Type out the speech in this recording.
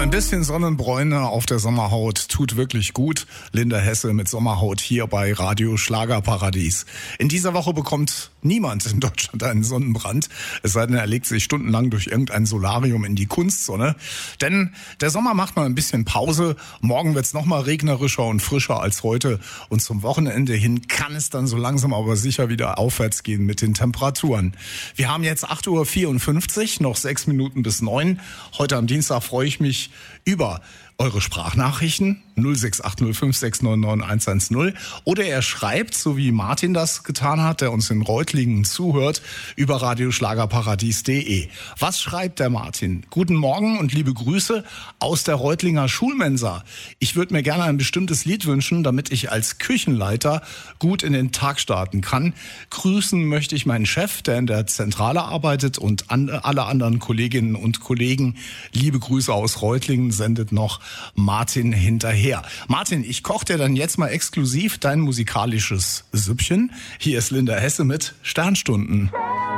Ein bisschen Sonnenbräune auf der Sommerhaut tut wirklich gut. Linda Hesse mit Sommerhaut hier bei Radio Schlagerparadies. In dieser Woche bekommt niemand in Deutschland einen Sonnenbrand. Es sei denn, er legt sich stundenlang durch irgendein Solarium in die Kunstsonne. Denn der Sommer macht mal ein bisschen Pause. Morgen wird's noch mal regnerischer und frischer als heute. Und zum Wochenende hin kann es dann so langsam aber sicher wieder aufwärts gehen mit den Temperaturen. Wir haben jetzt 8:54 Uhr, noch 6 Minuten bis 9. Heute am Dienstag freue ich mich über eure Sprachnachrichten 06805699110 oder er schreibt, so wie Martin das getan hat, der uns in Reutlingen zuhört, über radioschlagerparadies.de. Was schreibt der Martin? Guten Morgen und liebe Grüße aus der Reutlinger Schulmensa. Ich würde mir gerne ein bestimmtes Lied wünschen, damit ich als Küchenleiter gut in den Tag starten kann. Grüßen möchte ich meinen Chef, der in der Zentrale arbeitet, und alle anderen Kolleginnen und Kollegen. Liebe Grüße aus Reutlingen sendet noch Martin hinterher. Martin, ich koche dir dann jetzt mal exklusiv dein musikalisches Süppchen. Hier ist Linda Hesse mit Sternstunden.